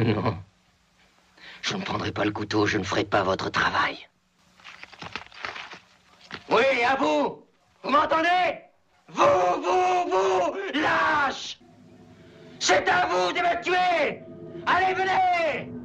Non. Je ne prendrai pas le couteau, je ne ferai pas votre travail. Oui, à vous! Vous m'entendez? Vous, lâche! C'est à vous de me tuer! Allez, venez!